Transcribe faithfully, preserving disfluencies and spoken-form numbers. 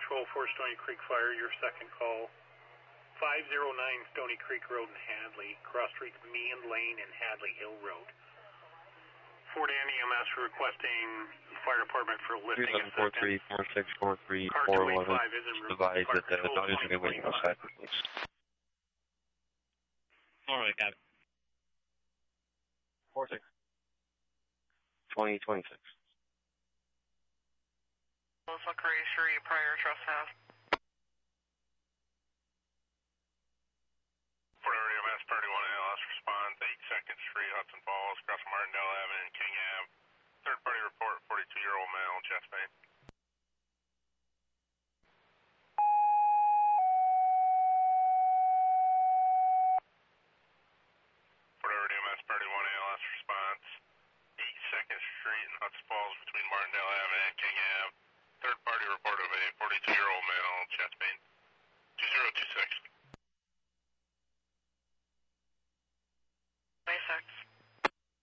Patrol for Stony Creek Fire, your second call. five oh nine Stony Creek Road in Hadley, cross streets Meehan Lane and Hadley Hill Road. Fort Ann E M S requesting fire department for lifting assistance. four three four six four three Car four two eleven. eighty-five is en route. Advise that the daughters are going to wait outside, please. Alright, got it. four six. twenty twenty-six. Melissa Creasery, prior trespass. Fort Area M S thirty-one A L S response, eight second Street, Hudson Falls, across Martindale Avenue and King Ave. Third party report, forty-two year old male, chest pain.